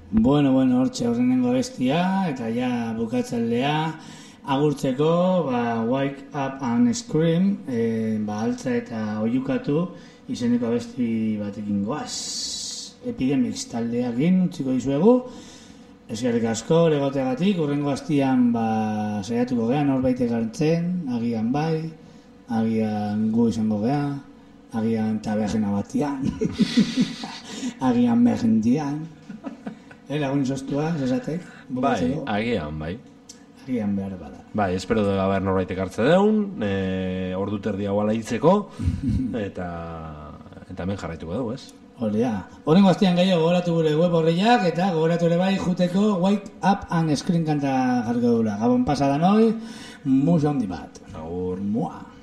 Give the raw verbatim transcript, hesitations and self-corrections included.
Bueno, bueno, hortxe horrenengo bestia, eta ja bukatzaldea, agurtzeko, ba, Wake Up and Scream, e, ba, altza eta oiukatu, izeneko abesti batekin goaz. Epidemics taldeakin utziko dizuegu, eskerrik asko, legoteagatik, urrengo hastian, ba, saiatuko geha, norbait egartzen, agian bai, agian gu izango geha, agian tabegena batian, agian mehendian, Eh, lagun sostua, esatek? Bai, agian, bai. Agian behar bada. Bai, espero da haber norbait ekartze deun, e, ordu terdi hau ala hitzeko, eta eta hemen jarraituko dugu, ez? Olea. Horrengo astean gehiago gogoratu gure web horriak, eta gogoratu ere bai juteko Wake Up and Scream kanta jarriko dula. Gabon pasadan hoi, muso handi bat. Agur. Mua.